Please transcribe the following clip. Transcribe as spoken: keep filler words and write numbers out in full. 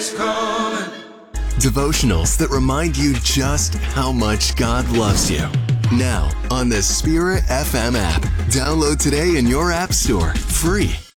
Devotionals that remind you just how much God loves you. Now, on the Spirit F M app. Download today in your app store. Free.